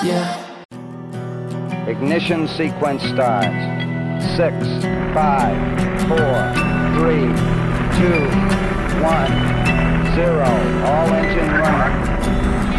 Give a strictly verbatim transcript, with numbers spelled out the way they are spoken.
Yeah. Ignition sequence starts. Six, five, four, three, two, one, zero. All engine running.